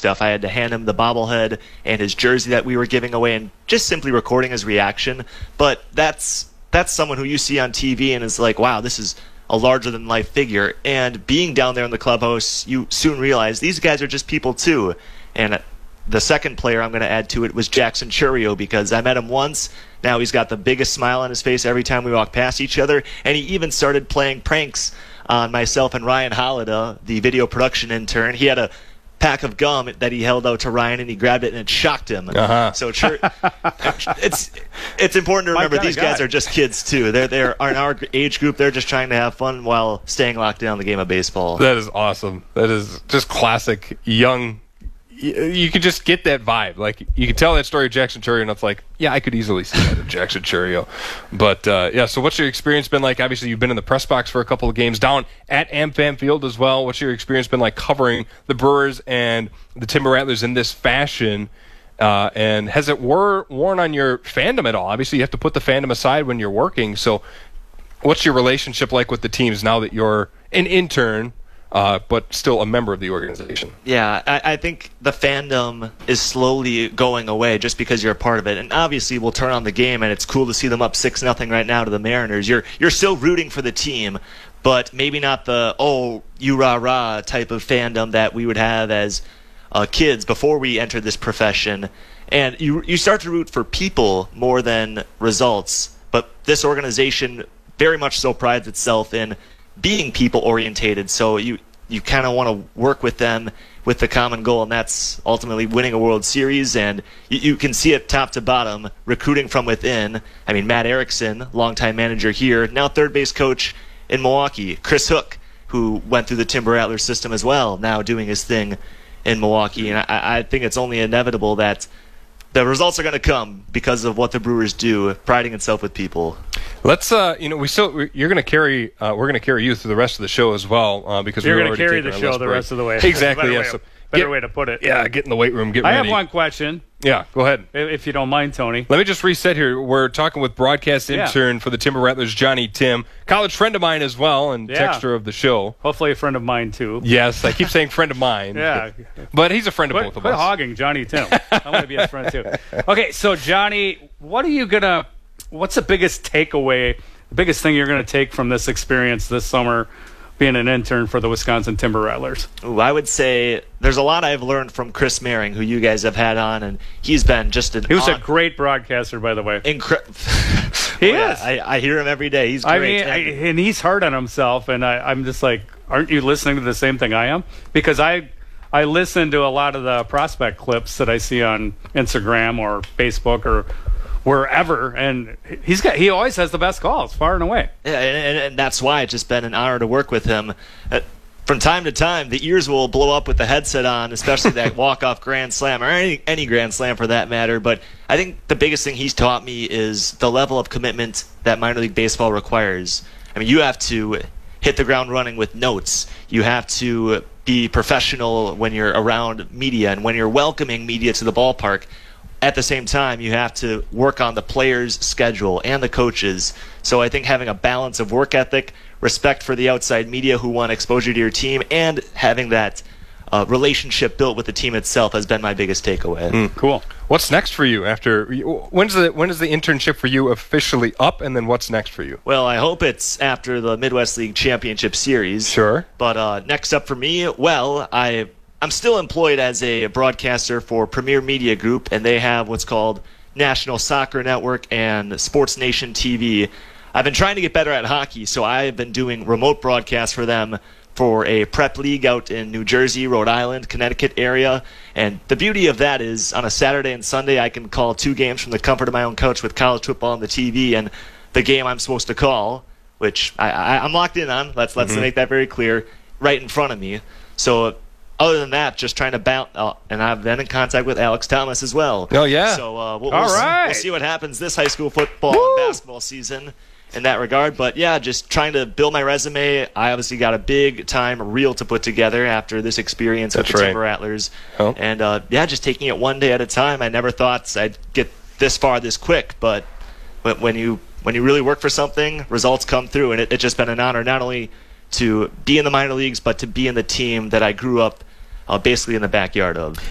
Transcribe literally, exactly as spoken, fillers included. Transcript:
stuff. I had to hand him the bobblehead and his jersey that we were giving away and just simply recording his reaction. But that's that's someone who you see on T V and is like, wow, this is a larger-than-life figure. And being down there in the clubhouse, you soon realize these guys are just people too. And the second player I'm going to add to it was Jackson Chourio, because I met him once. Now he's got the biggest smile on his face every time we walk past each other. And he even started playing pranks on myself and Ryan Hollida, the video production intern. He had a pack of gum that he held out to Ryan, and he grabbed it, and it shocked him. Uh-huh. So sure, it's it's important to remember these guys are just kids too. They're they're in our age group. They're just trying to have fun while staying locked in on the game of baseball. That is awesome. That is just classic young. You can just get that vibe. Like, you can tell that story of Jackson Chourio, and it's like, yeah, I could easily see that in Jackson Chourio. But, uh, yeah, so what's your experience been like? Obviously, you've been in the press box for a couple of games down at AmFam Field as well. What's your experience been like covering the Brewers and the Timber Rattlers in this fashion? Uh, and has it wore, worn on your fandom at all? Obviously, you have to put the fandom aside when you're working. So what's your relationship like with the teams now that you're an intern, Uh, but still a member of the organization? Yeah, I, I think the fandom is slowly going away just because you're a part of it. And obviously, we'll turn on the game, and it's cool to see them up six nothing right now to the Mariners. You're you're still rooting for the team, but maybe not the, oh, you rah-rah type of fandom that we would have as uh, kids before we entered this profession. And you you start to root for people more than results. But this organization very much so prides itself in being people-orientated, so you you kind of want to work with them with the common goal, and that's ultimately winning a World Series. And you, you can see it top to bottom, recruiting from within. I mean, Matt Erickson, longtime manager here, now third base coach in Milwaukee. Chris Hook, who went through the Timber Rattlers system as well, now doing his thing in Milwaukee. And I, I think it's only inevitable that the results are going to come because of what the Brewers do, priding itself with people. Let's, uh, you know, we still, you're going to carry, uh, we're going to carry you through the rest of the show as well, uh, because you're going to carry the show the break. rest of the way. Exactly. better Yeah. way, So better get, way to put it. Yeah, get in the weight room. Get I ready. have one question. Yeah, go ahead. If you don't mind, Tony. Let me just reset here. We're talking with broadcast intern yeah. for the Timber Rattlers, Johnny Tim, college friend of mine as well, and yeah. texter of the show. Hopefully a friend of mine, too. Yes, I keep saying friend of mine. Yeah. But he's a friend of quit, both of quit us. Quit hogging Johnny Tim. I want to be a friend, too. Okay, so, Johnny, what are you going to – what's the biggest takeaway, the biggest thing you're going to take from this experience this summer being an intern for the Wisconsin Timber Rattlers? Ooh, I would say there's a lot I've learned from Chris Maring, who you guys have had on, and he's been just an He was on- a great broadcaster, by the way. Incre- he oh, is. Yeah, I, I hear him every day. He's great. I mean, I, and he's hard on himself, and I, I'm just like, aren't you listening to the same thing I am? Because I I listen to a lot of the prospect clips that I see on Instagram or Facebook or wherever, and he's got he always has the best calls, far and away. Yeah, and, and that's why it's just been an honor to work with him. Uh, from time to time, the ears will blow up with the headset on, especially that walk-off grand slam, or any, any grand slam for that matter. But I think the biggest thing he's taught me is the level of commitment that minor league baseball requires. I mean, you have to hit the ground running with notes. You have to be professional when you're around media and when you're welcoming media to the ballpark. At the same time, you have to work on the players' schedule and the coaches. So I think having a balance of work ethic, respect for the outside media who want exposure to your team, and having that uh, relationship built with the team itself has been my biggest takeaway. Mm, cool. What's next for you after? When's the when is the internship for you officially up, and then what's next for you? Well, I hope it's after the Midwest League Championship Series. Sure. But uh, next up for me, well, I. I'm still employed as a broadcaster for Premier Media Group, and they have what's called National Soccer Network and Sports Nation T V. I've been trying to get better at hockey, so I've been doing remote broadcasts for them for a prep league out in New Jersey, Rhode Island, Connecticut area. And the beauty of that is on a Saturday and Sunday, I can call two games from the comfort of my own couch with college football on the T V, and the game I'm supposed to call, which I, I, I'm locked in on, let's, let's mm-hmm. make that very clear, right in front of me. So other than that, just trying to bounce, uh, and I've been in contact with Alex Thomas as well. Oh, yeah. So uh, we'll, All we'll, right. see, we'll see what happens this high school football Woo! and basketball season in that regard. But, yeah, just trying to build my resume. I obviously got a big-time reel to put together after this experience That's with the right. Timber Rattlers. Oh. And, uh, yeah, just taking it one day at a time. I never thought I'd get this far this quick, but when you when you really work for something, results come through. And it, it's just been an honor not only to be in the minor leagues, but to be in the team that I grew up uh, basically in the backyard of.